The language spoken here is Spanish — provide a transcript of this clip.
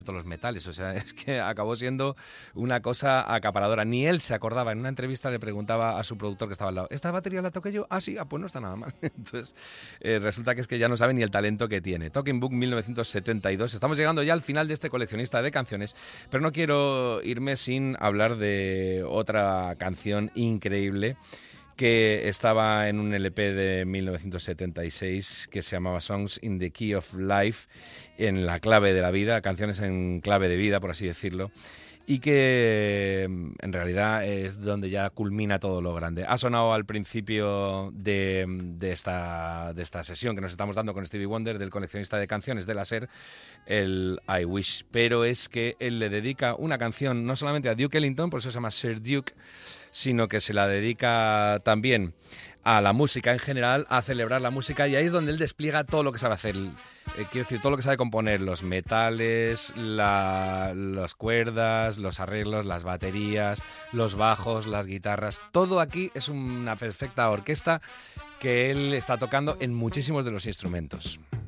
todos los metales, o sea, es que acabó siendo una cosa acaparadora. Ni él se acordaba. En una entrevista le preguntaba a su productor que estaba al lado, ¿esta batería la toqué yo? Ah, sí, pues no está nada mal. Entonces, resulta que es que ya no sabe ni el talento que tiene. Talking Book 1972. Estamos llegando ya al final de este coleccionista de canciones, pero no quiero irme sin hablar de otra canción increíble que estaba en un LP de 1976 que se llamaba Songs in the Key of Life, en la clave de la vida, canciones en clave de vida, por así decirlo, y que en realidad es donde ya culmina todo lo grande. Ha sonado al principio de esta sesión que nos estamos dando con Stevie Wonder, del coleccionista de canciones de la SER, el I Wish, pero es que él le dedica una canción no solamente a Duke Ellington, por eso se llama Sir Duke, sino que se la dedica también a la música en general, a celebrar la música, y ahí es donde él despliega todo lo que sabe hacer. Quiero decir, todo lo que sabe componer, los metales, las cuerdas, los arreglos, las baterías, los bajos, las guitarras, todo aquí es una perfecta orquesta que él está tocando en muchísimos de los instrumentos.